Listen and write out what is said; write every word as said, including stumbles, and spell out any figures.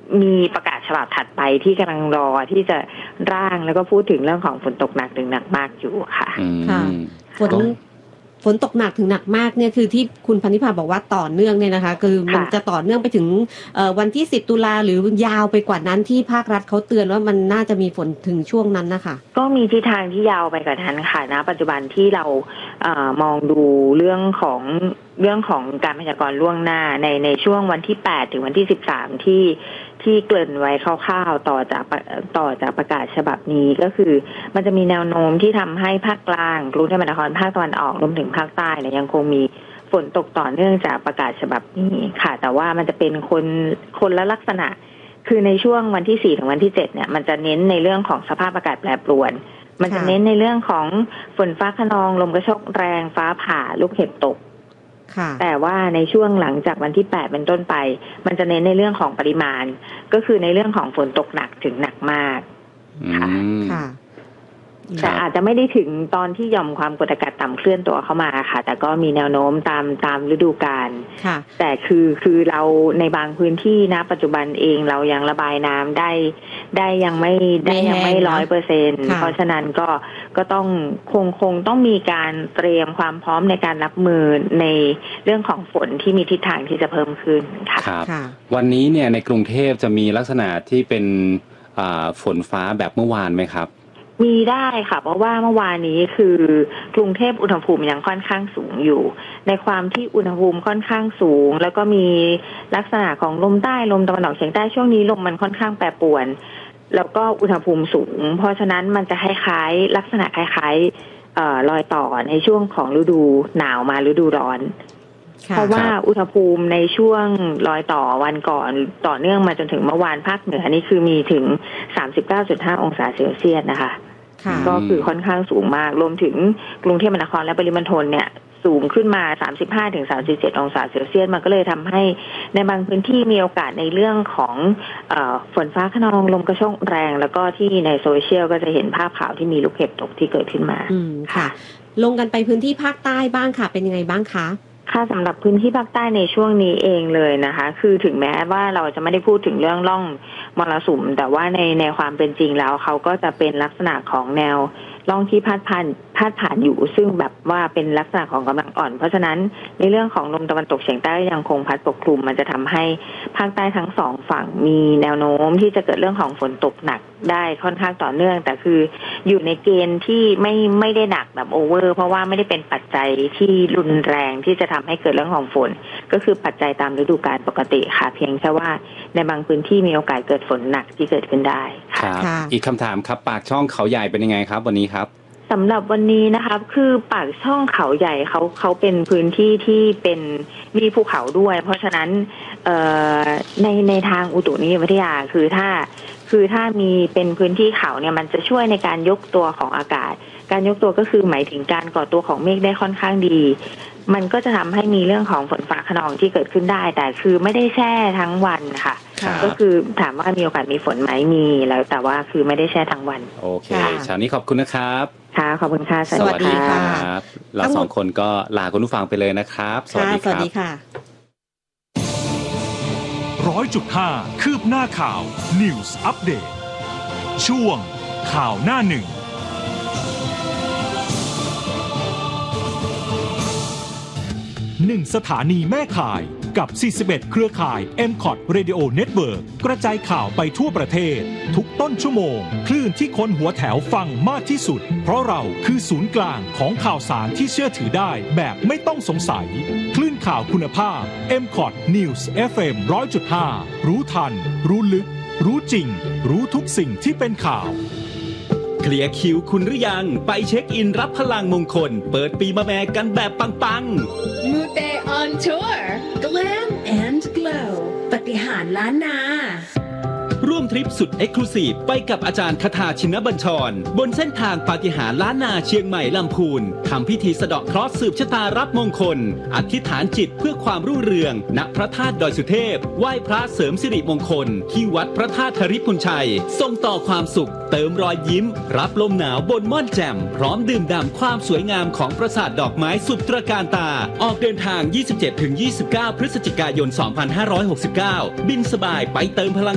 มีประกาศฉบับถัดไปที่กำลังรอที่จะร่างแล้วก็พูดถึงเรื่องของฝนตกหนักถึงหนักมากอยู่ค่ะค่ะฝนฝนตกหนักถึงหนักมากเนี่ยคือที่คุณพันธิพาบอกว่าต่อเนื่องเนี่ยนะคะคือมันจะต่อเนื่องไปถึงวันที่สิบตุลาหรือยาวไปกว่านั้นที่ภาครัฐเขาเตือนว่ามันน่าจะมีฝนถึงช่วงนั้นนะคะก็มีทิศทางที่ยาวไปกว่านั้นค่ะณปัจจุบันที่เราเอ่อมองดูเรื่องของเรื่องของการพยากรณ์ล่วงหน้าในในช่วงวันที่แปดถึงวันที่สิบสามที่ที่เกริ่นไว้คร่าวๆต่อจากต่อจากประกาศฉบับนี้ก็คือมันจะมีแนวโน้มที่ทำให้ภาคกลางกรุงเทพมหานครภาคตะวันออกรวมถึงภาคใต้เนี่ยยังคงมีฝนตกต่อเนื่องจากประกาศฉบับนี้ค่ะแต่ว่ามันจะเป็นคนคนละลักษณะคือในช่วงวันที่สี่ถึงวันที่เจ็ดเนี่ยมันจะเน้นในเรื่องของสภาพอากาศแปรปรวนมันจะเน้นในเรื่องของฝนฟ้าคะนองลมกระโชกแรงฟ้าผ่าลูกเห็บตกแต่ว่าในช่วงหลังจากวันที่แปดเป็นต้นไปมันจะเน้นในเรื่องของปริมาณก็คือในเรื่องของฝนตกหนักถึงหนักมากค่ะแต่อาจจะไม่ได้ถึงตอนที่หย่อมความกดอากาศต่ำเคลื่อนตัวเข้ามาค่ะแต่ก็มีแนวโน้มตามตามฤดูกาลแต่คือคือเราในบางพื้นที่นะปัจจุบันเองเรายังระบายน้ำได้ได้ยังไม่ได้ยังไม่ร้อยเปอร์เซ็นต์เพราะฉะนั้นก็ก็ต้องคงคงต้องมีการเตรียมความพร้อมในการรับมือในเรื่องของฝนที่มีทิศทางที่จะเพิ่มขึ้นค่ะครับวันนี้เนี่ยในกรุงเทพจะมีลักษณะที่เป็นฝนฟ้าแบบเมื่อวานไหมครับมีได้ค่ะเพราะว่าเมื่อวานนี้คือกรุงเทพอุณหภูมิยังค่อนข้างสูงอยู่ในความที่อุณหภูมิค่อนข้างสูงแล้วก็มีลักษณะของลมใต้ลมตะวันออกเฉียงใต้ช่วงนี้ลมมันค่อนข้างแปรปรวนแล้วก็อุณหภูมิสูงเพราะฉะนั้นมันจะคล้ายๆลักษณะคล้ายๆเอ่อรอยต่อในช่วงของฤดูหนาวมาฤดูร้อนเพราะว่าอุณหภูมิในช่วงรอยต่อวันก่อนต่อเนื่องมาจนถึงเมื่อวานภาคเหนือนี่คือมีถึง สามสิบเก้าจุดห้า องศาเซลเซียสนะคะก็คือค่อนข้างสูงมากรวมถึงกรุงเทพมหานครและปริมณฑลเนี่ยสูงขึ้นมา สามสิบห้าถึงสามสิบเจ็ด องศาเซลเซียสมันก็เลยทำให้ในบางพื้นที่มีโอกาสในเรื่องของเอ่อฝนฟ้าคะนองลมกระโชกแรงแล้วก็ที่ในโซเชียลก็จะเห็นภาพข่าวที่มีลูกเห็บตกที่เกิดขึ้นมาอืมค่ะลงกันไปพื้นที่ภาคใต้บ้างค่ะเป็นยังไงบ้างคะค่ะสำหรับพื้นที่ภาคใต้ในช่วงนี้เองเลยนะคะคือถึงแม้ว่าเราจะไม่ได้พูดถึงเรื่องร่องมรสุมแต่ว่าในในความเป็นจริงแล้วเขาก็จะเป็นลักษณะของแนวร่องที่พาดผ่านพาดผ่านอยู่ซึ่งแบบว่าเป็นลักษณะของกำลังอ่อนเพราะฉะนั้นในเรื่องของลมตะวันตกเฉียงใต้ยังคงพัดปกคลุมมันจะทำให้ภาคใต้ทั้งสองฝั่งมีแนวโน้มที่จะเกิดเรื่องของฝนตกหนักได้ค่อนข้างต่อเนื่องแต่คืออยู่ในเกณฑ์ที่ไม่ไม่ได้หนักแบบโอเวอร์เพราะว่าไม่ได้เป็นปัจจัยที่รุนแรงที่จะทำให้เกิดเรื่องของฝนก็คือปัจจัยตามฤดูกาลปกติค่ะเพียงแค่ว่าในบางพื้นที่มีโอกาสเกิดฝนหนักที่เกิดขึ้นได้ค่ะอีกคำถามครับปากช่องเขาใหญ่เป็นยังไงครับวันนี้ครับสำหรับวันนี้นะคะคือปากช่องเขาใหญ่เขาเขาเป็นพื้นที่ที่เป็นมีภูเขาด้วยเพราะฉะนั้นในในทางอุตุนิยมวิทยาคือถ้าคือถ้ามีเป็นพื้นที่เขาเนี่ยมันจะช่วยในการยกตัวของอากาศการยกตัวก็คือหมายถึงการก่อตัวของเมฆได้ค่อนข้างดีมันก็จะทำให้มีเรื่องของฝนฟ้าคะนองที่เกิดขึ้นได้แต่คือไม่ได้แช่ทั้งวันค่ะก็คือถามว่ามีโอกาสมีฝนไหมมีแล้วแต่ว่าคือไม่ได้แช่ทั้งวันโอเคเช้านี้ขอบคุณนะครับค่ะขอบคุณค่ะสวัสดีค่ะเราสองคนก็ลาคุณผู้ฟังไปเลยนะครับสวัสดีครับสวัสดีค่ะร้อยจุดห้าคืบหน้าข่าว News Update ช่วงข่าวหน้าหนึ่งหนึ่งสถานีแม่ข่ายกับสี่สิบเอ็ดเครือข่าย เอ็ม คอท Radio Network กระจายข่าวไปทั่วประเทศทุกต้นชั่วโมงคลื่นที่คนหัวแถวฟังมากที่สุดเพราะเราคือศูนย์กลางของข่าวสารที่เชื่อถือได้แบบไม่ต้องสงสัยคลื่นข่าวคุณภาพ เอ็ม คอท News เอฟ เอ็ม หนึ่งร้อยจุดห้า รู้ทันรู้ลึกรู้จริงรู้ทุกสิ่งที่เป็นข่าวเคลียร์คิวคุณหรือยังไปเช็คอินรับพลังมงคลเปิดปีมะแม่กันแบบปังๆมูเต on tour Glam and Glow ปฏิหารล้านนาร่วมทริปสุดเอ็กซ์คลูซีฟไปกับอาจารย์คทาชินบัญชรบนเส้นทางปาฏิหาริย์ล้านนาเชียงใหม่ลำพูนทำพิธีสะเดาะเคราะห์สืบชะตารับมงคลอธิษฐานจิตเพื่อความรุ่งเรืองณพระธาตุดอยสุเทพไหว้พระเสริมสิริมงคลที่วัดพระธาตุธริพุนชัยส่งต่อความสุขเติมรอยยิ้มรับลมหนาวบนม่อนแจ่มพร้อมดื่มด่ำความสวยงามของปราสาทดอกไม้สุดตระการตาออกเดินทาง ยี่สิบเจ็ดถึงยี่สิบเก้า พฤศจิกายน สองพันห้าร้อยหกสิบเก้าบินสบายไปเติมพลัง